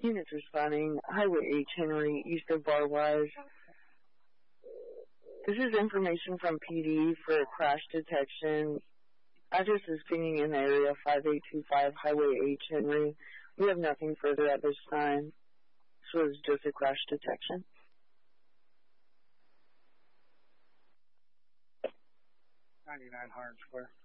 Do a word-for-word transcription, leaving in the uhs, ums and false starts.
Units responding, Highway H, Henry, east of Barwise. This is information from P D for crash detection. Address is pinging in the area five eight two five Highway H, Henry. We have nothing further at this time. This was just a crash detection. ninety-nine Harn Square.